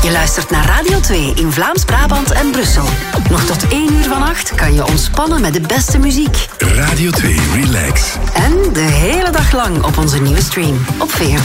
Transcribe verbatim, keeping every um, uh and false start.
Je luistert naar Radio twee in Vlaams-Brabant en Brussel. Nog tot één uur vannacht kan je ontspannen met de beste muziek. Radio twee Relax. En de hele dag lang op onze nieuwe stream op V R